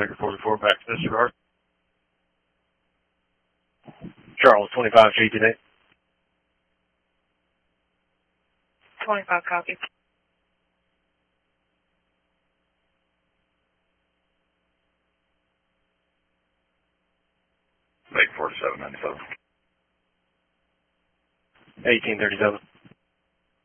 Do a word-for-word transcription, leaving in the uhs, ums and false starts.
Maker forty-four, back to disregard. Charles, twenty-five, G today. twenty-five, copy. Make forty-seven ninety-seven. eighteen thirty-seven.